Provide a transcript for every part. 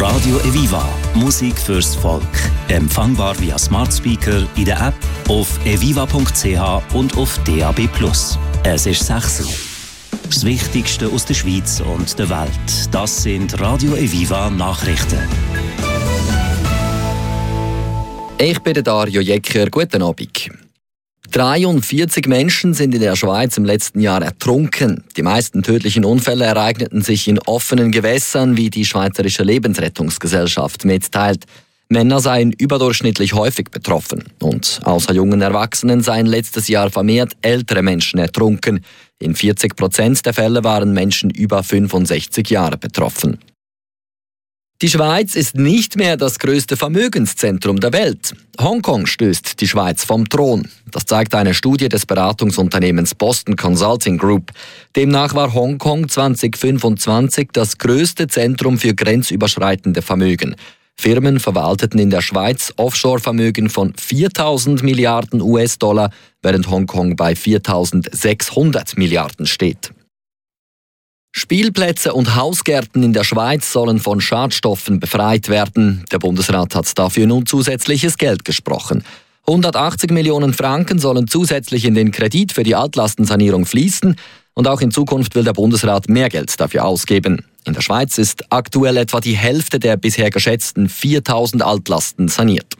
Radio Eviva. Musik fürs Volk. Empfangbar via Smart Speaker in der App, auf eviva.ch und auf DAB+. Es ist 6 Uhr. Das Wichtigste aus der Schweiz und der Welt. Das sind Radio Eviva Nachrichten. Ich bin der Dario Jecker. Guten Abend. 43 Menschen sind in der Schweiz im letzten Jahr ertrunken. Die meisten tödlichen Unfälle ereigneten sich in offenen Gewässern, wie die Schweizerische Lebensrettungsgesellschaft mitteilt. Männer seien überdurchschnittlich häufig betroffen. Und außer jungen Erwachsenen seien letztes Jahr vermehrt ältere Menschen ertrunken. In 40% der Fälle waren Menschen über 65 Jahre betroffen. Die Schweiz ist nicht mehr das größte Vermögenszentrum der Welt. Hongkong stößt die Schweiz vom Thron. Das zeigt eine Studie des Beratungsunternehmens Boston Consulting Group. Demnach war Hongkong 2025 das größte Zentrum für grenzüberschreitende Vermögen. Firmen verwalteten in der Schweiz Offshore-Vermögen von 4.000 Milliarden US-Dollar, während Hongkong bei 4.600 Milliarden steht. Spielplätze und Hausgärten in der Schweiz sollen von Schadstoffen befreit werden. Der Bundesrat hat dafür nun zusätzliches Geld gesprochen. 180 Millionen Franken sollen zusätzlich in den Kredit für die Altlastensanierung fließen. Und auch in Zukunft will der Bundesrat mehr Geld dafür ausgeben. In der Schweiz ist aktuell etwa die Hälfte der bisher geschätzten 4.000 Altlasten saniert.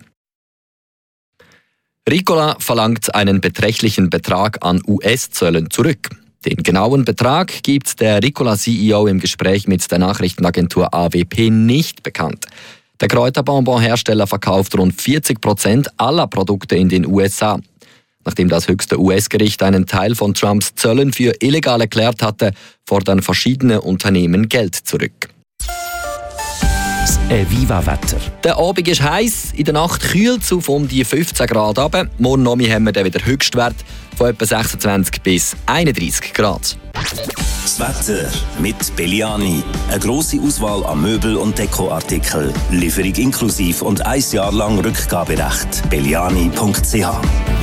Ricola verlangt einen beträchtlichen Betrag an US-Zöllen zurück. Den genauen Betrag gibt der Ricola-CEO im Gespräch mit der Nachrichtenagentur AWP nicht bekannt. Der Kräuterbonbon-Hersteller verkauft rund 40% aller Produkte in den USA. Nachdem das höchste US-Gericht einen Teil von Trumps Zöllen für illegal erklärt hatte, fordern verschiedene Unternehmen Geld zurück. Das Eviva-Wetter. Der Abend ist heiß, in der Nacht kühlt es auf um die 15 Grad runter. Morgen Abend haben wir dann wieder Höchstwert von etwa 26 bis 31 Grad. Das Wetter mit Belliani. Eine grosse Auswahl an Möbel- und Dekoartikeln. Lieferung inklusive und 1 Jahr lang Rückgaberecht. Belliani.ch